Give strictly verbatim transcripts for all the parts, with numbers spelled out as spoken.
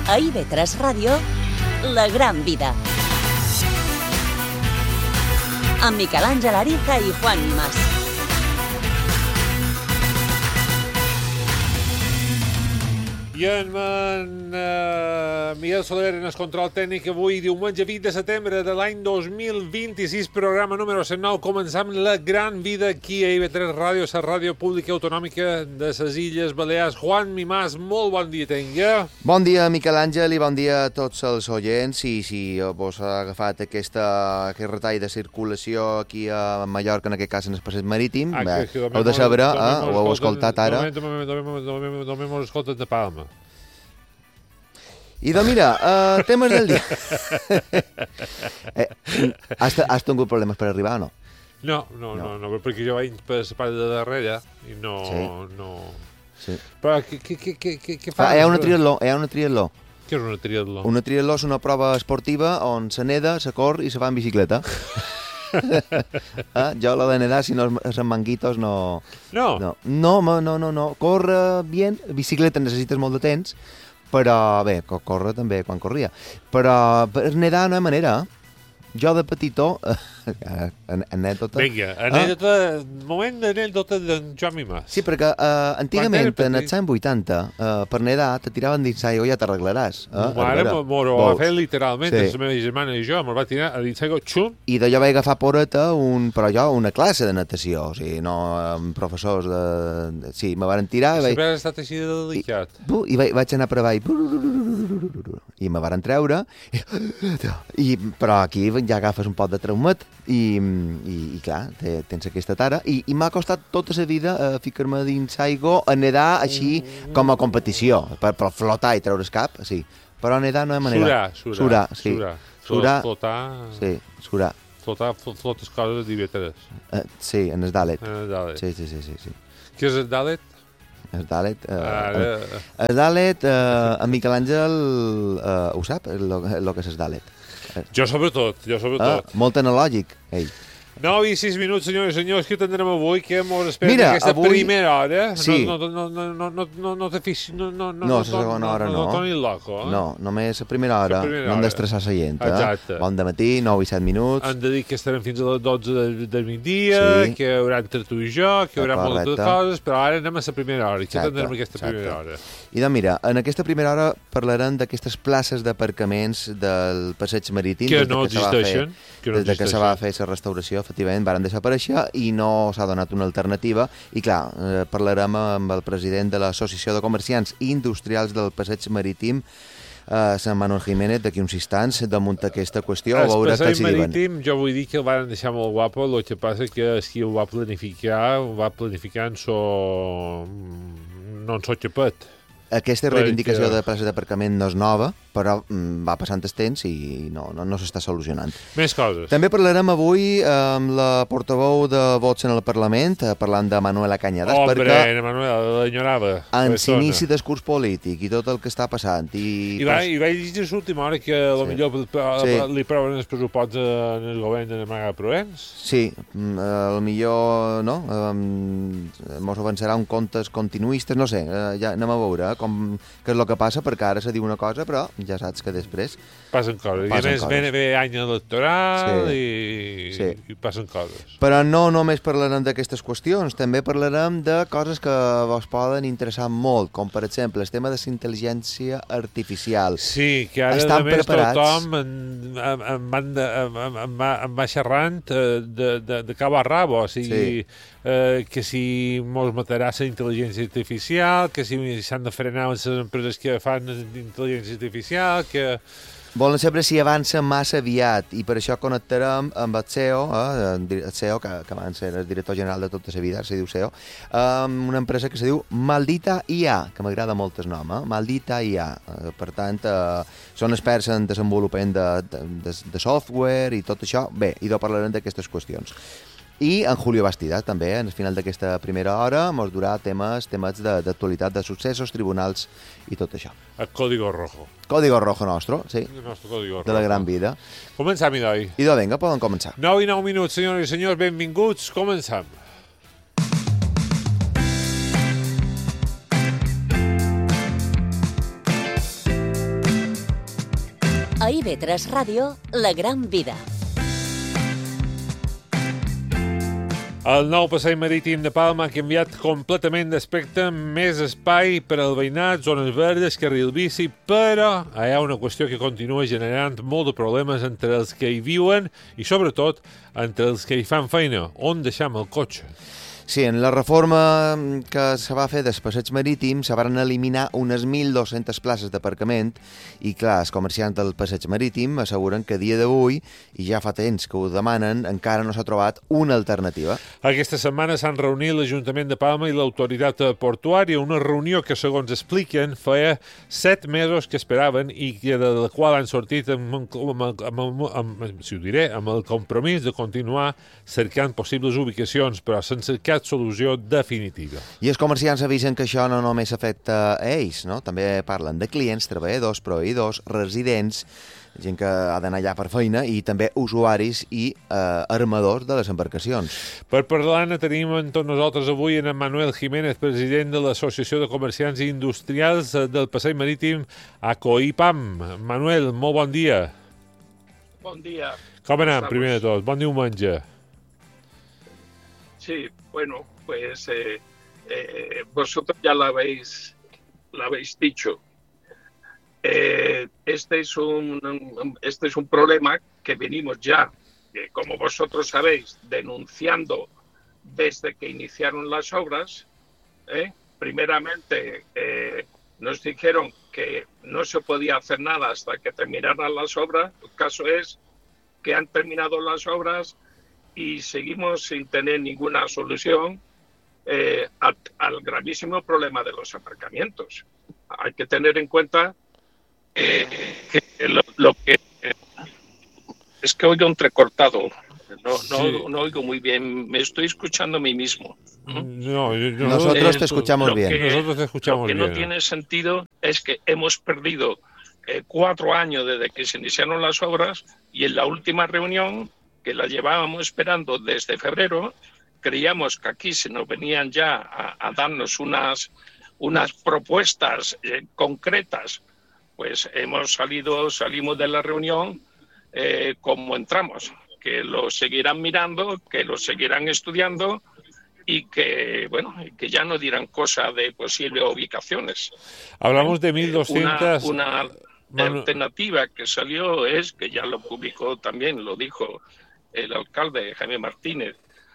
A I V tres Ràdio, La Gran Vida. Amb Miquel Àngel Ariza i Juan Mas. I en, en uh, Miguel Soler en el control tècnic avui, diumenge vint de setembre de l'any dos mil vint-i-sis, programa número cent nou. Començam La Gran Vida aquí a I V tres Ràdio, la ràdio pública autonòmica de les Illes Balears. Juan Mimàs, molt bon dia tenga. Bon dia, Miquel Àngel, i bon dia a tots els oients. I si vos ha agafat aquesta, aquest retall de circulació aquí a Mallorca, en aquest cas en el passeig marítim, ah, bé, que, que heu de saber, eh? Ho heu escoltat ara. Només m'ho escoltat de Palma. I doncs mira, uh, temes del dia. eh, has, has tingut problemes per arribar o no? No, no, no, no, no perquè jo vaig per la part de darrere i no... Sí. no... Sí. Però què, què, què, què, què fas? Ah, hi ha una triatló, hi ha una triatló. Què és una triatló? Una triatló és una prova esportiva on se neda, se cor i se va en bicicleta. eh? Jo la de nedar, si no els manguitos, no... No? No, no, no, no, no. Corre bien, bicicleta necessites molt de temps, però bé, corre també quan corria. Però per nedar no hi ha manera, eh? Jo de petitó, anècdota... Vinga, anèdota, ah? moment d'anèdota d'en Joan Mimàs. Sí, perquè uh, antigament, en els anys vuitanta, uh, per nedar, te tiraven dins l'aigua i ja t'arreglaràs. Eh? Mare, m'ho va fer literalment, sí. La meva germana i jo, me'l va tirar a dins l'aigua, xum. I d'allò vaig agafar poreta, un, però jo, una classe de natació, o sigui, no amb professors de... Sí, me van tirar... Sempre vaig... has estat així de delicat. I, i vaig, vaig anar per avall, i me van treure, i, i, però aquí ja agafes un pot de traumat i, i, i clar, tens aquesta tara i, i m'ha costat tota la vida uh, ficar-me dins aigua a nedar així com a competició, per, per flotar i treure's cap, sí, però a nedar no hi ha manera. Surar, surar, sí. Surar, surar, flotar... Sí, surar. Flotar, flotes coses divertides. Uh, sí, en el Dalet. En el Dalet. Sí, sí, sí, sí, sí. Què és el Dalet? El Dalet... Uh, Ara... el, el Dalet, uh, en Miquel Àngel uh, ho sap, el que és el Dalet. Jo sobretot, jo sobretot. Ah, molt analògic, ell. nou i sis minuts, senyores i senyors, què tindrem avui? Què ens espera Mira, aquesta avui... primera hora? Sí. No, no, no, no, no, no, no te fixis... No, no, no, no, la segona hora no. No tornis loco, eh? No, només la primera hora. La primera no hem hora. d'estressar la gent, eh? Exacte. Bon de matí, nou i set minuts. Han de dir que estarem fins a les dotze del, del migdia, sí. Que hi haurà entre tu i jo, que hi haurà moltes coses, però ara anem a la primera hora. I què tindrem aquesta exacte. Primera hora? I doncs mira, en aquesta primera hora parlarem d'aquestes places d'aparcaments del passeig marítim. Que no existeixen. Des de que se va fer la restauració, efectivament, varen desaparèixer i no s'ha donat una alternativa. I clar, eh, parlarem amb el president de l'Associació de Comerciants i Industrials del Passeig Marítim, eh, Sant Manuel Jiménez, d'aquí uns instants, damunt aquesta qüestió. El passeig marítim, jo vull dir que el van deixar molt guapo, el que passa que si ho va planificar, ho va planificar en so... no en so xapet. Aquesta reivindicació perquè... de places d'aparcament no és nova, però mm, va passant el temps i no, no, no s'està solucionant. Més coses. També parlarem avui amb la portaveu de Vots en el Parlament, parlant de Manuela Cañadas. Hombre, perquè Manuela, l'enyorava. En l'inici del curs polític i tot el que està passant. I, I, va, i vaig dir a l'última hora que sí. Potser sí. li proven els pressuposts en el govern de Maga Provenç. Sí, a lo millor no, ens avançarà un comptes continuistes, no sé, ja anem a veure com, què és el que passa, perquè ara se diu una cosa, però ja saps que després... Passen coses. Passen I a més, ve, ve any electoral sí. I, sí. i passen coses. Però no només parlarem d'aquestes qüestions, també parlarem de coses que vos poden interessar molt, com per exemple el tema de la intel·ligència artificial. Sí, que ara Estan a més preparats? tothom en, en, en, van de, en, en, va, en va xerrant de, de, de cabo a rabo, o sigui... Sí. Eh, que si mos matarà la intel·ligència artificial, que si s'han de frenar les empreses que fan intel·ligència artificial, que... Volen saber si avança massa aviat i per això connectarem amb el C E O, eh, el C E O, que, que van ser el director general de tota la vida, se diu C E O, amb una empresa que se diu Maldita I A, que m'agrada molt el nom, eh? Maldita I A. Eh, per tant, eh, són experts en desenvolupament de, de, de, de software i tot això. Bé, i no parlarem d'aquestes qüestions. I en Julio Bastida, també, en el final d'aquesta primera hora, ens durà temes temes d'actualitat, de, de successos, tribunals i tot això. El Código Rojo. Código Rojo nostre, sí. El nostre Código Rojo. De la gran vida. Començam, idoi. Idò, vinga, poden començar. nou i nou minuts, senyores i senyors, benvinguts, començam. A I V tres Ràdio, La Gran Vida. El nou passeig marítim de Palma ha canviat completament d'aspecte, més espai per al veïnat, zones verdes, carril bici, però hi ha una qüestió que continua generant molt de problemes entre els que hi viuen i, sobretot, entre els que hi fan feina. On deixam el cotxe? Sí, en la reforma que se va fer del passeig marítim se van eliminar unes mil dues-centes places d'aparcament i, clar, els comerciants del passeig marítim asseguren que a dia d'avui, i ja fa temps que ho demanen, encara no s'ha trobat una alternativa. Aquesta setmana s'han reunit l'Ajuntament de Palma i l'autoritat portuària, una reunió que, segons expliquen, feia set mesos que esperaven i de la qual han sortit amb, amb, amb, amb, amb, si ho diré, amb el compromís de continuar cercant possibles ubicacions, però sense cap solució definitiva. I els comerciants avisen que això no només afecta a ells, no? També parlen de clients, treballadors, proveïdors, residents, gent que ha d'anar allà per feina, i també usuaris i eh, armadors de les embarcacions. Per parlar-ne tenim amb tots nosaltres avui en Manuel Jiménez, president de l'Associació de Comerciants i Industrials del Passeig Marítim ACOIPAM. Manuel, molt bon dia. Bon dia. Com anem, primer de tot? Bon diumenge. Sí, bueno, pues eh, eh, vosotros ya lo habéis, lo habéis dicho. Eh, este es un, este es un problema que venimos ya, que como vosotros sabéis, denunciando desde que iniciaron las obras. ¿eh? Primeramente eh, nos dijeron que no se podía hacer nada hasta que terminaran las obras. El caso es que han terminado las obras y seguimos sin tener ninguna solución eh, al, al gravísimo problema de los aparcamientos. Hay que tener en cuenta eh, que lo, lo que... Eh, es que oigo entrecortado, no, no, sí. no oigo muy bien, me estoy escuchando a mí mismo. No, yo, yo, Nosotros eh, te escuchamos bien. Que, Nosotros te escuchamos lo que bien. no tiene sentido es que hemos perdido eh, cuatro años desde que se iniciaron las obras y en la última reunión, que la llevábamos esperando desde febrero, creíamos que aquí se nos venían ya a, a darnos unas, unas propuestas eh, concretas. Pues hemos salido, salimos de la reunión eh, como entramos, que lo seguirán mirando, que lo seguirán estudiando y que, bueno, que ya no dirán cosa de posibles ubicaciones. Hablamos de mil doscientas... Una, una Manu... alternativa que salió es, que ya lo publicó también, lo dijo el alcalde Jaime Martínez,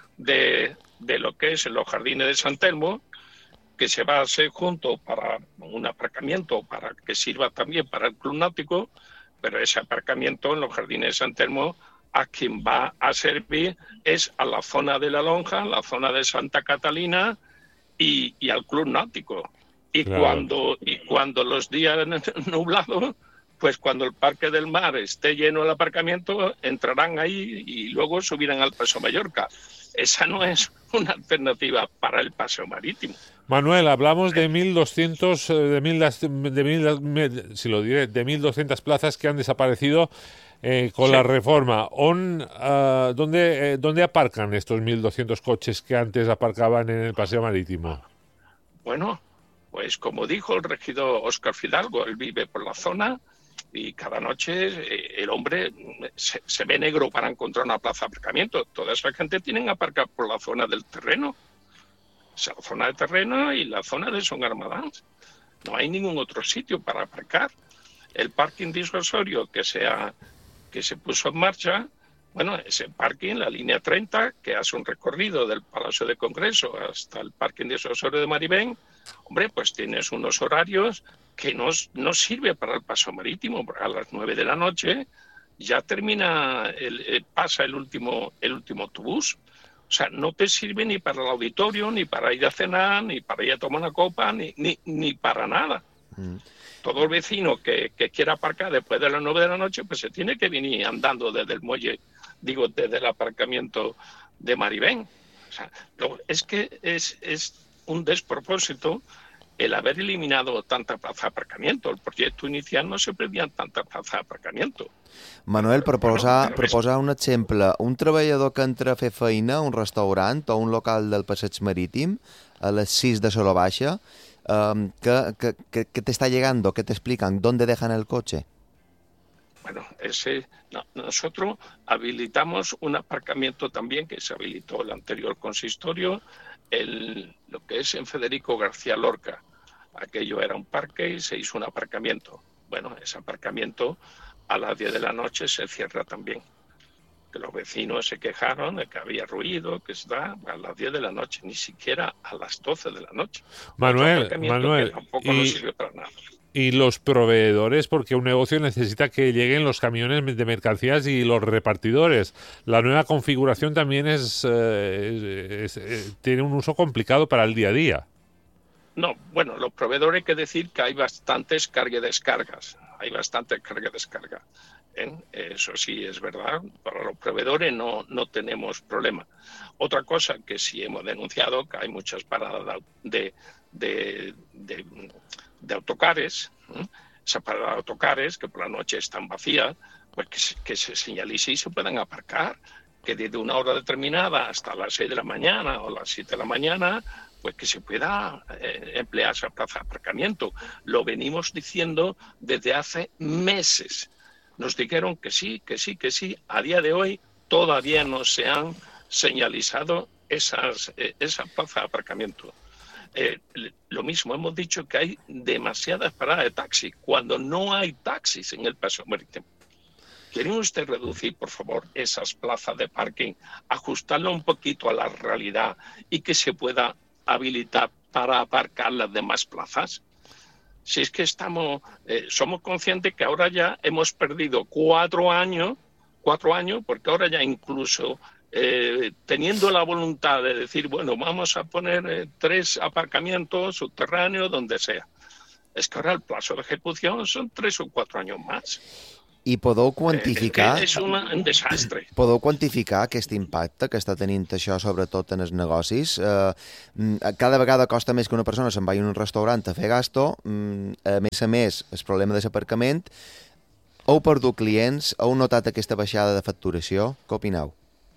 de, de lo que es los jardines de San Telmo, que se va a hacer junto para un aparcamiento para que sirva también para el club náutico, pero ese aparcamiento en los jardines de San Telmo a quien va a servir es a la zona de la Lonja, la zona de Santa Catalina y, y al club náutico. Y, claro. cuando, y cuando los días nublados, pues cuando el Parque del Mar esté lleno el aparcamiento, entrarán ahí y luego subirán al Paseo Mallorca. Esa no es una alternativa para el paseo marítimo. Manuel, hablamos de mil doscientos, de mil, de mil, si lo diré, de mil doscientas plazas que han desaparecido eh, con sí. la reforma. On, uh, ¿dónde, eh, ¿Dónde aparcan estos mil doscientos coches que antes aparcaban en el paseo marítimo? Bueno, pues como dijo el regidor Óscar Fidalgo, él vive por la zona y cada noche eh, el hombre se, se ve negro para encontrar una plaza de aparcamiento. Toda esa gente tiene que aparcar por la zona del terreno. O sea, la zona de terreno y la zona de Son Armadans. No hay ningún otro sitio para aparcar. El parking disuasorio que se, ha, que se puso en marcha, bueno, ese parking, la línea treinta, que hace un recorrido del Palacio de Congreso hasta el parking disuasorio de Maribén, hombre, pues tienes unos horarios que no, no sirve para el paseo marítimo, porque a las nueve de la noche ya termina, el, el, pasa el último, el último autobús. O sea, no te sirve ni para el auditorio, ni para ir a cenar, ni para ir a tomar una copa, ni, ni, ni para nada. Mm. Todo el vecino que, que quiera aparcar después de las nueve de la noche, pues se tiene que venir andando desde el muelle, digo, desde el aparcamiento de Maribén. O sea, lo, es que es, es un despropósito el haber eliminado tanta plaza de aparcamiento. El proyecto inicial no se pedían tanta plaza de aparcamiento. Manuel, per posar, per posar un exemple, un treballador que entra a fer feina a un restaurant o un local del passeig marítim a les sis de Solo Baixa, um, ¿qué, qué, qué te está llegando? ¿Qué te explican? ¿Dónde dejan el coche? Bueno, ese, no, nosotros habilitamos un aparcamiento también que se habilitó el anterior consistorio, el, lo que es en Federico García Lorca. Aquello era un parque y se hizo un aparcamiento. Bueno, ese aparcamiento a las diez de la noche se cierra también. Que los vecinos se quejaron de que había ruido, que está a las diez de la noche, ni siquiera a las doce de la noche. Manuel, Manuel, que tampoco y, no sirvió para nada. Y los proveedores, porque un negocio necesita que lleguen los camiones de mercancías y los repartidores. La nueva configuración también es, eh, es, es tiene un uso complicado para el día a día. No, bueno, los proveedores hay que decir que hay bastantes carga y descargas. Hay bastante carga y descarga. ¿Eh? Eso sí es verdad. Para los proveedores no, no tenemos problema. Otra cosa que sí hemos denunciado, que hay muchas paradas de, de, de, de autocares, ¿eh? Esas paradas de autocares que por la noche están vacías, pues que se, que se señalice y se puedan aparcar. Que desde una hora determinada hasta las seis de la mañana o las siete de la mañana, pues que se pueda eh, emplear esa plaza de aparcamiento. Lo venimos diciendo desde hace meses. Nos dijeron que sí, que sí, que sí. A día de hoy todavía no se han señalizado esas, eh, esas plazas de aparcamiento. Eh, lo mismo, hemos dicho que hay demasiadas paradas de taxi, cuando no hay taxis en el paseo marítimo. ¿Quieren usted reducir, por favor, esas plazas de parking, ajustarlo un poquito a la realidad y que se pueda habilitar para aparcar las demás plazas? Si es que estamos, eh, somos conscientes que ahora ya hemos perdido cuatro años, cuatro años, porque ahora ya incluso eh, teniendo la voluntad de decir, bueno, vamos a poner eh, tres aparcamientos subterráneos, donde sea. Es que ahora el plazo de ejecución son tres o cuatro años más. I podeu quantificar... Eh, és una, un desastre. Podeu quantificar aquest impacte que està tenint això, sobretot en els negocis? Eh, cada vegada costa més que una persona se'n vagi a un restaurant a fer gasto. A més a més, el problema de l'aparcament. Heu perdut clients? Heu notat aquesta baixada de facturació? Què opineu?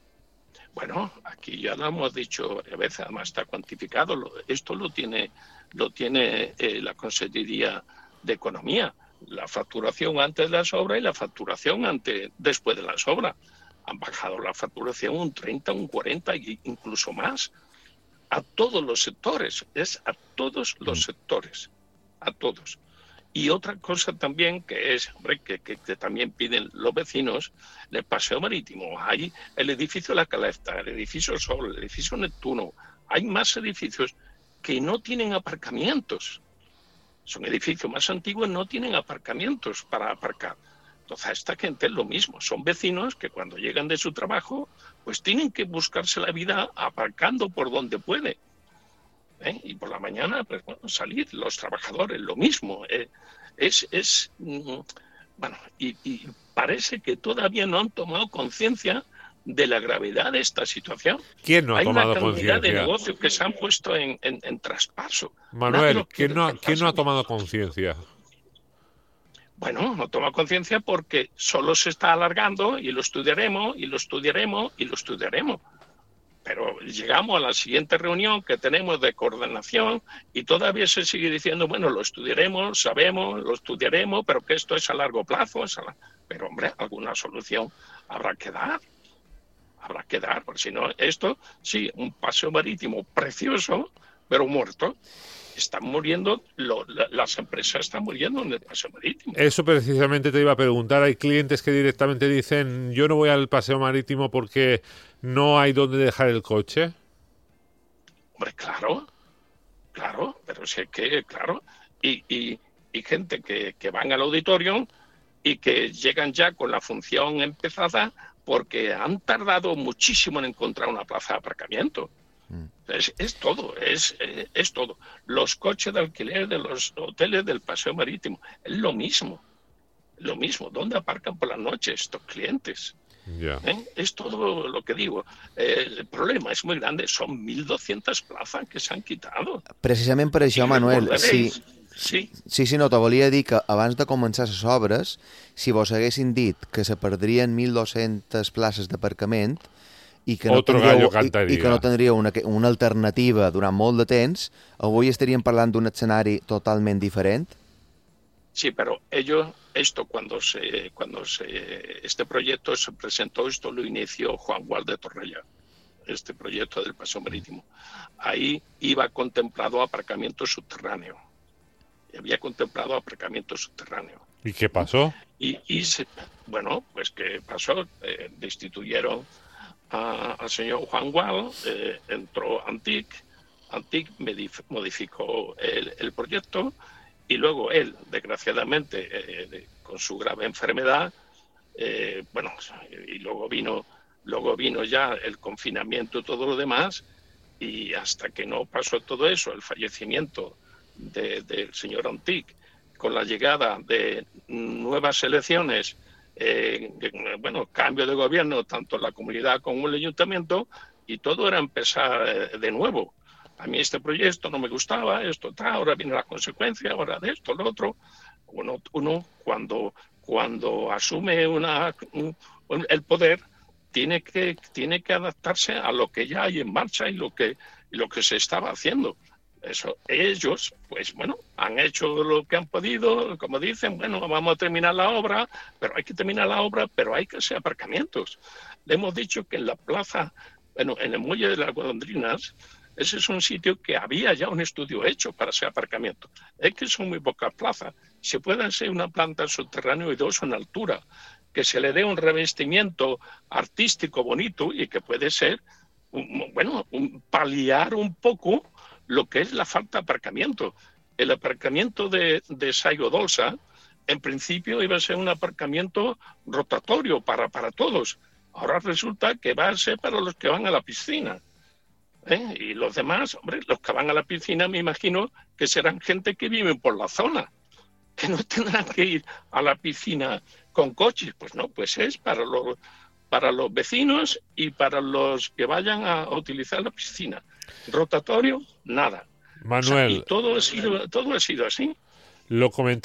Bueno, aquí ya lo hemos dicho a veces, además está cuantificado. Esto lo tiene, lo tiene eh, la Consejería de Economía. La facturación antes de las obras y la facturación ante, después de las obras. Han bajado la facturación un treinta, un cuarenta e incluso más. A todos los sectores, es a todos los sectores, a todos. Y otra cosa también que es, hombre, que, que, que también piden los vecinos, el paseo marítimo. Hay el edificio La Calefta, el edificio Sol, el edificio Neptuno. Hay más edificios que no tienen aparcamientos. Son edificios más antiguos, no tienen aparcamientos para aparcar. Entonces, a esta gente es lo mismo. Son vecinos que cuando llegan de su trabajo, pues tienen que buscarse la vida aparcando por donde puede. ¿Eh? Y por la mañana, pues bueno, salir los trabajadores, lo mismo. Eh, es, es, mm, bueno, y, y parece que todavía no han tomado conciencia de la gravedad de esta situación. ¿Quién no ha Hay tomado una cantidad conciencia? de negocios que se han puesto en, en, en traspaso. Manuel, ¿quién no, ¿quién no ha tomado conciencia? Bueno, no toma conciencia porque solo se está alargando y lo estudiaremos, y lo estudiaremos, y lo estudiaremos. Pero llegamos a la siguiente reunión que tenemos de coordinación y todavía se sigue diciendo, bueno, lo estudiaremos, sabemos, lo estudiaremos, pero que esto es a largo plazo. Es a la... Pero, hombre, alguna solución habrá que dar. Habrá que dar, porque si no, esto, sí, un paseo marítimo precioso, pero muerto. Están muriendo, lo, la, las empresas están muriendo en el paseo marítimo. Eso precisamente te iba a preguntar. Hay clientes que directamente dicen, yo no voy al paseo marítimo porque no hay donde dejar el coche. Hombre, claro, claro, pero sí que, claro, y, y, y gente que, que van al auditorio y que llegan ya con la función empezada porque han tardado muchísimo en encontrar una plaza de aparcamiento. Mm. Es, es todo, es, es todo. Los coches de alquiler de los hoteles del paseo marítimo, es lo mismo, lo mismo. ¿Dónde aparcan por la noche estos clientes? Yeah. ¿Eh? Es todo lo que digo. Eh, el problema és molt grande. Són mil doscientas plazas que s'han quitado. Precisament per això, Manuel, sí, sí. sí, sí, no, te volia dir que abans de començar les obres, si vos haguessin dit que se perdrien mil dues-centes places d'aparcament i que no tindríeu, i, i que no tindríeu una, una alternativa durant molt de temps, avui estaríem parlant d'un escenari totalment diferent? Sí, pero ellos, esto cuando se, cuando se, este proyecto se presentó, esto lo inició Juan Gual de Torrella, este proyecto del Paseo Marítimo. Ahí iba contemplado aparcamiento subterráneo. Había contemplado aparcamiento subterráneo. ¿Y qué pasó? Y, y se, bueno, pues ¿qué pasó? Eh, destituyeron a, al señor Juan Gual, eh, entró Antic, Antic modificó el, el proyecto. Y luego él, desgraciadamente, eh, con su grave enfermedad, eh, bueno, y luego vino, luego vino ya el confinamiento y todo lo demás, y hasta que no pasó todo eso, el fallecimiento de, del señor Antic, con la llegada de nuevas elecciones, eh, bueno, cambio de gobierno, tanto en la comunidad como en el ayuntamiento, y todo era empezar de nuevo. A mí este proyecto no me gustaba, esto tal, ahora viene la consecuencia, ahora de esto, lo otro. Uno, uno cuando, cuando asume una, un, el poder, tiene que, tiene que adaptarse a lo que ya hay en marcha y lo que, lo que se estaba haciendo. Eso, ellos, pues bueno, han hecho lo que han podido, como dicen, bueno, vamos a terminar la obra, pero hay que terminar la obra, pero hay que hacer aparcamientos. Le hemos dicho que en la plaza, bueno, en el muelle de las Golondrinas, ese es un sitio que había ya un estudio hecho para ese aparcamiento. Es que son muy pocas plazas. Se puede hacer una planta subterránea y dos en altura, que se le dé un revestimiento artístico bonito y que puede ser, un, bueno, un, paliar un poco lo que es la falta de aparcamiento. El aparcamiento de, de Saigo Dolsa, en principio iba a ser un aparcamiento rotatorio para, para todos. Ahora resulta que va a ser para los que van a la piscina. ¿Eh? Y los demás, hombre, los que van a la piscina me imagino que serán gente que vive por la zona, que no tendrán que ir a la piscina con coches. Pues no, pues es para los, para los vecinos y para los que vayan a utilizar la piscina. Rotatorio, nada. Manuel, o sea, y todo ha sido, todo ha sido así. Lo comentaba